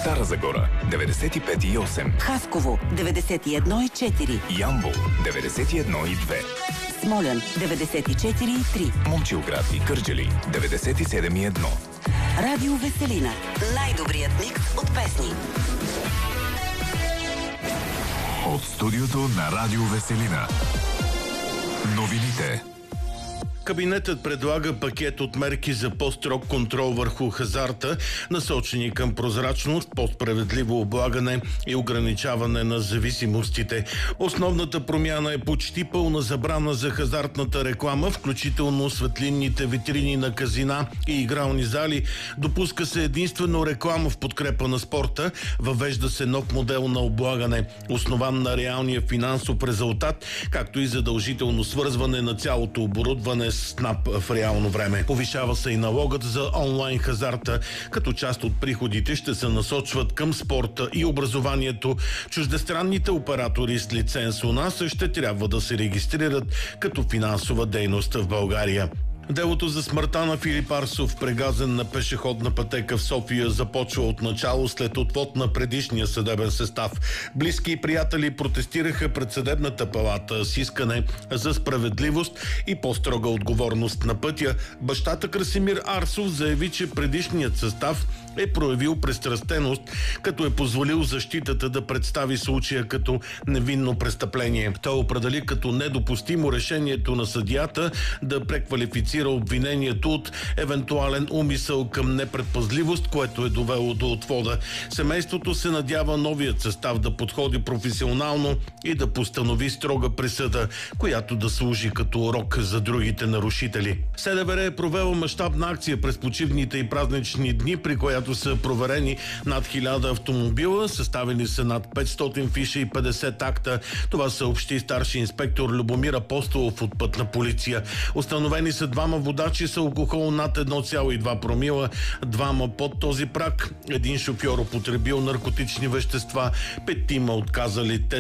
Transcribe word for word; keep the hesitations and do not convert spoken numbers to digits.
Стара Загора деветдесет и пет и осем, Хасково деветдесет и едно и четири, Ямбол деветдесет и едно и две, Смолян деветдесет и четири и три, Момчилград и Кърджали деветдесет и седем и едно. Радио Веселина. Най-добрият микс от песни. От студиото на Радио Веселина. Новините. Кабинетът предлага пакет от мерки за по-строг контрол върху хазарта, насочени към прозрачност, по-справедливо облагане и ограничаване на зависимостите. Основната промяна е почти пълна забрана за хазартната реклама, включително светлинните витрини на казина и игрални зали. Допуска се единствено реклама в подкрепа на спорта. Въвежда се нов модел на облагане, основан на реалния финансов резултат, както и задължително свързване на цялото оборудване с НАП в реално време. Повишава се и налогът за онлайн хазарта, като част от приходите ще се насочват към спорта и образованието. Чуждестранните оператори с лиценз у нас ще трябва да се регистрират като финансова дейност в България. Делото за смъртта на Филип Арсов, прегазен на пешеходна пътека в София, започва от начало след отвод на предишния съдебен състав. Близки и приятели протестираха пред съдебната палата с искане за справедливост и по-строга отговорност на пътя. Бащата Красимир Арсов заяви, че предишният състав е проявил пристрастеност, като е позволил защитата да представи случая като невинно престъпление. Той определи като недопустимо решението на съдията да преквалифицира обвинението от евентуален умисъл към непредпазливост, което е довело до отвода. Семейството се надява новият състав да подходи професионално и да постанови строга присъда, която да служи като урок за другите нарушители. СДВР е провела мащабна акция през почивните и празнични дни, при която са проверени над хиляда автомобила, съставени са над петстотин фиша и петдесет акта. Това съобщи старши инспектор Любомир Апостолов от Пътна полиция. Установени са двама водачи с алкохол над едно цяло и две промила, двама под този праг, един шофьор употребил наркотични вещества, петима отказали тест